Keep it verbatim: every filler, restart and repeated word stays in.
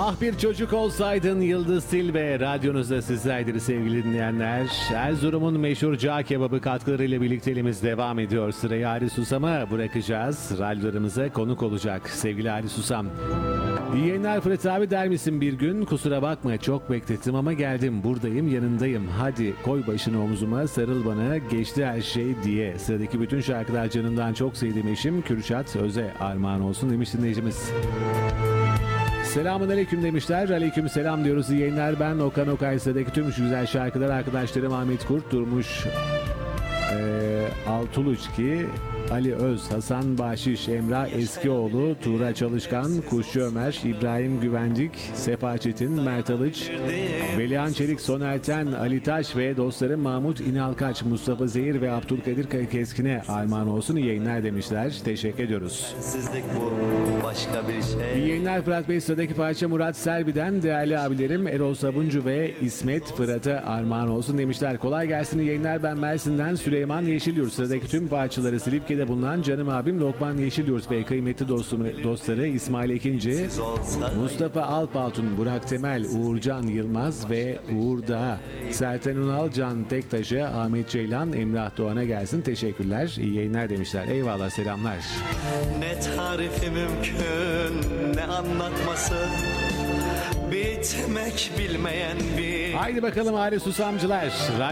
Ah bir çocuk olsaydın Yıldız Tilbe radyonuzda sizlerdir sevgili dinleyenler. Erzurum'un meşhur cağ kebabı katkılarıyla birlikteliğimiz devam ediyor. Sırayı Ali Susam'a bırakacağız. Radyolarımıza konuk olacak sevgili Ali Susam. İyi yayınlar Fırat abi der misin bir gün? Kusura bakma çok beklettim ama geldim, buradayım, yanındayım. Hadi koy başını omzuma, sarıl bana, geçti her şey diye. Sıradaki bütün şarkılar canımdan çok sevdiğim eşim Kürşat Öz'e armağan olsun demiş dinleyicimiz. Selamun aleyküm demişler. Aleyküm selam diyoruz. İyi yayınlar. Ben Okan Okaysa'daki tüm şu güzel şarkılar arkadaşlarım Ahmet Kurt, Durmuş ee, Altuluçki, Ali Öz, Hasan Bahşiş, Emrah Eskioğlu, Tuğra Çalışkan, Kuşçu Ömer, İbrahim Güvencik, Sefa Çetin, Mert Alıç, Velihan Çelik, Sonerten, Ali Taş ve dostlarım Mahmut İnalkaç, Mustafa Zehir ve Abdülkadir Keskin'e armağan olsun. İyi yayınlar demişler. Teşekkür ediyoruz. Sensizlik bu başka bir şey. İyi yayınlar Fırat Bey. Sıradaki parça Murat Selvi'den değerli abilerim Erol Sabuncu ve İsmet Fırat'a armağan olsun demişler. Kolay gelsin, iyi yayınlar. Ben Mersin'den Süleyman Yeşilyurt. Sıradaki tüm parçaları Silifke'de bulunan canım abim Lokman Yeşilyurt ve kıymetli dostum, dostları İsmail Ekinci, Mustafa Alpaltun, Burak Temel, Uğurcan Yılmaz ve Uğur Dağ, Serten Ünal, Can Tektaş'a, Ahmet Ceylan, Emrah Doğan'a gelsin. Teşekkürler. İyi yayınlar demişler. Eyvallah, selamlar. Ne tarifi mümkün, ne anlatması, bitmek bilmeyen bir... Haydi bakalım Ali Susamcılar.